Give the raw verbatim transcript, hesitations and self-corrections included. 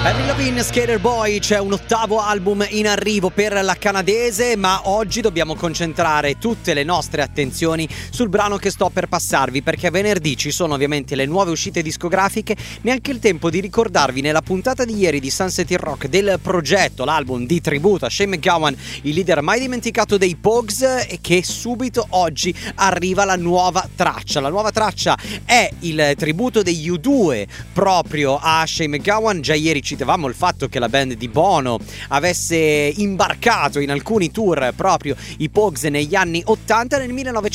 Avril Lavigne, Skater Boy, c'è un ottavo album in arrivo per la canadese, ma oggi dobbiamo concentrare tutte le nostre attenzioni sul brano che sto per passarvi, perché venerdì ci sono ovviamente le nuove uscite discografiche, neanche il tempo di ricordarvi nella puntata di ieri di Sunset in Rock del progetto, l'album di tributo a Shane MacGowan, il leader mai dimenticato dei Pogues, e che subito oggi arriva la nuova traccia. La nuova traccia è il tributo degli U due proprio a Shane MacGowan. Già ieri citavamo il fatto che la band di Bono avesse imbarcato in alcuni tour proprio i Pogues negli anni ottanta. Nel